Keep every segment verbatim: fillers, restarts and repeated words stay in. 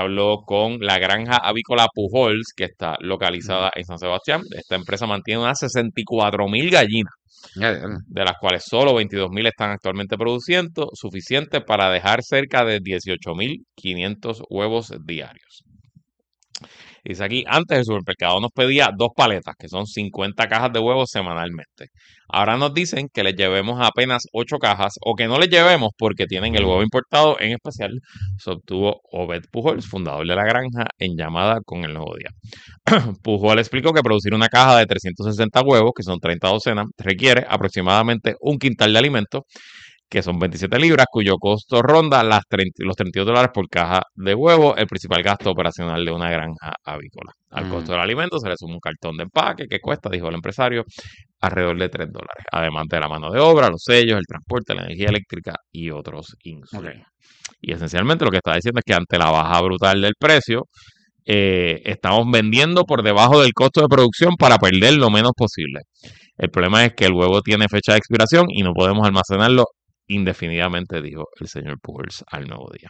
habló con la granja avícola Pujols, que está localizada en San Sebastián. Esta empresa mantiene unas sesenta y cuatro mil gallinas, Ya, ya. de las cuales solo veintidós mil están actualmente produciendo, suficiente para dejar cerca de dieciocho mil quinientos huevos diarios. Dice aquí, antes el supermercado nos pedía dos paletas, que son cincuenta cajas de huevos semanalmente. Ahora nos dicen que les llevemos apenas ocho cajas o que no les llevemos porque tienen el huevo importado. En especial, sostuvo Obed Pujols, fundador de la granja, en llamada con el Nuevo Día. Pujol explicó que producir una caja de trescientos sesenta huevos, que son treinta docenas, requiere aproximadamente un quintal de alimentos, que son veintisiete libras, cuyo costo ronda las treinta, los treinta y dos dólares por caja de huevo, el principal gasto operacional de una granja avícola. Al costo Mm, del alimento se le suma un cartón de empaque que cuesta, dijo el empresario, alrededor de tres dólares, además de la mano de obra, los sellos, el transporte, la energía eléctrica y otros ok. insumos. Y esencialmente lo que está diciendo es que ante la baja brutal del precio, eh, estamos vendiendo por debajo del costo de producción para perder lo menos posible. El problema es que el huevo tiene fecha de expiración y no podemos almacenarlo indefinidamente, dijo el señor Pujols al Nuevo Día.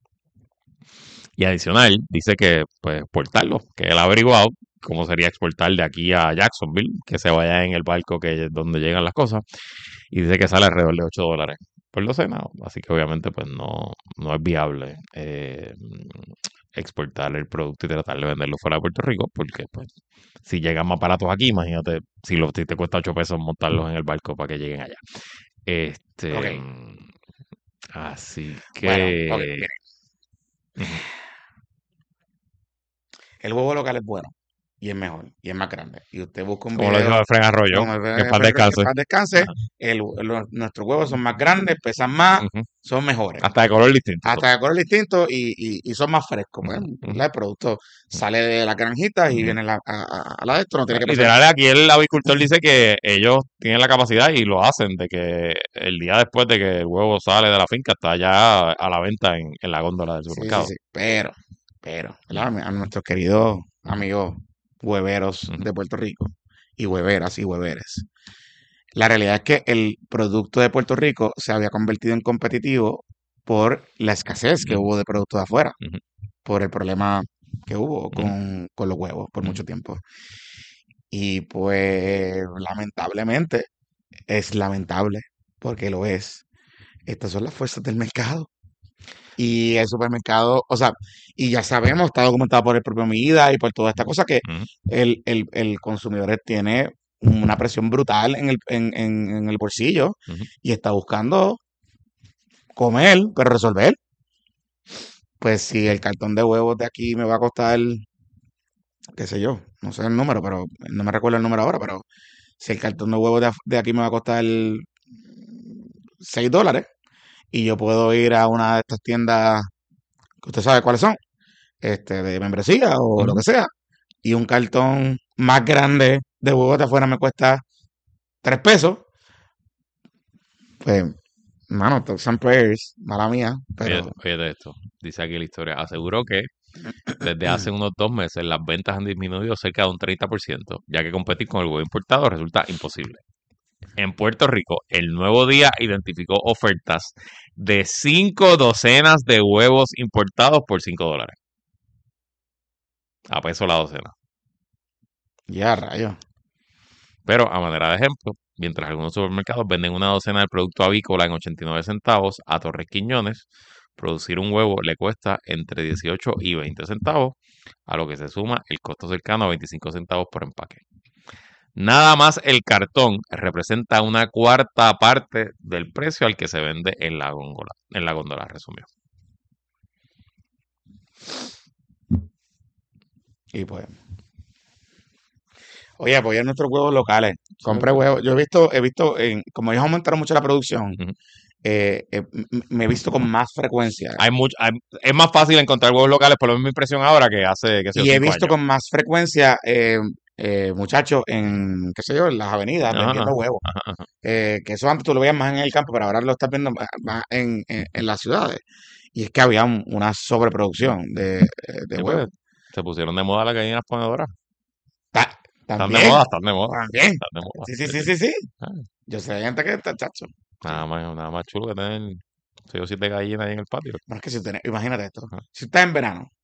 Y adicional, dice que pues exportarlo, que él ha averiguado cómo sería exportar de aquí a Jacksonville, que se vaya en el barco que donde llegan las cosas, y dice que sale alrededor de ocho dólares por docena, así que obviamente pues no, no es viable eh, exportar el producto y tratar de venderlo fuera de Puerto Rico, porque pues si llegan más baratos aquí, imagínate si, lo, si te cuesta ocho pesos montarlos en el barco para que lleguen allá. Este, Ok. así Bueno, ok, que... mire. Ujú. El huevo local es bueno y es mejor y es más grande. Y usted busca un Como lo dijo video Alfred Arroyo, como que en el paz que descanse. para descanse, Ajá. el- lo- nuestros huevos son más grandes, pesan más, Ujú. son mejores. Hasta de color distinto son. Hasta de color distinto y, y- y son más frescos. Pues, Ujú, ujú, ¿verdad? El producto sale de la granjita y ujú. viene la- a, a- a la de esto, no No, tiene que pasar. literal, aquí el avicultor dice que ellos tienen la capacidad y lo hacen, de que el día después de que el huevo sale de la finca está ya a la venta en, en la góndola del Sí, sí, supermercado. sí. Pero, pero, ¿verdad? Ujú, A nuestros queridos ujú, amigos hueveros ujú, de Puerto Rico y hueveras y hueveres. La realidad es que el producto de Puerto Rico se había convertido en competitivo por la escasez que ujú, hubo de productos de afuera, ujú, por el problema que hubo ujú, con, con los huevos por ujú. mucho tiempo. Y pues lamentablemente, es lamentable, porque lo es. Estas son las fuerzas del mercado. Y el supermercado, o sea, y ya sabemos, está documentado por el propio MIDA y por toda esta cosa, que Ujú. el, el, el consumidor tiene una presión brutal en el, en, en, en el bolsillo Ujú. y está buscando comer, pero resolver. Pues si el cartón de huevos de aquí me va a costar, qué sé yo, no sé el número, pero no me recuerdo el número ahora, pero si el cartón de huevos de, af- de aquí me va a costar seis dólares y yo puedo ir a una de estas tiendas que usted sabe cuáles son, este, de membresía o lo Ujú. que sea, y un cartón más grande de huevos de afuera me cuesta tres pesos, pues, mano, thoughts and prayers, mala mía, Oye, pero oye de esto, dice aquí la historia, aseguró que desde hace unos dos meses las ventas han disminuido cerca de un treinta por ciento, ya que competir con el huevo importado resulta imposible. En Puerto Rico, el Nuevo Día identificó ofertas de cinco docenas de huevos importados por cinco dólares, a peso la docena. ya, rayo. Pero a manera de ejemplo, mientras algunos supermercados venden una docena del producto avícola en ochenta y nueve centavos, a Torres Quiñones producir un huevo le cuesta entre dieciocho y veinte centavos, a lo que se suma el costo cercano a veinticinco centavos por empaque. Nada más el cartón representa una cuarta parte del precio al que se vende en la góndola, en la góndola, resumió. Y pues, oye, apoyar nuestros huevos locales. Eso es Compré verdad. huevos. Yo he visto, he visto, en, como ellos aumentaron mucho la producción, Ujú. eh, eh, m- m- me he visto con más frecuencia. Hay much- hay- es más fácil encontrar huevos locales, por lo menos mi impresión ahora, que hace, qué sé yo, Y he cinco visto años. con más frecuencia eh, eh, muchachos en, qué sé yo, en las avenidas Ajá, vendiendo ajá, huevos. ajá, ajá. Eh, que eso antes tú lo veías más en el campo, pero ahora lo estás viendo más, más en, en- en las ciudades. Y es que había un- una sobreproducción de, eh, de Sí, pues huevos. se pusieron de moda las gallinas ponedoras. Ta- Están de también, moda, están de moda. también. Están de moda. Sí, sí, Sí, sí, sí. sí, sí. Ah, Yo sé de gente que está chacho. nada Sí. más, nada más chulo que tener seis o siete gallinas ahí en el patio. Bueno, es que si usted, imagínate esto. Ajá. Si está en verano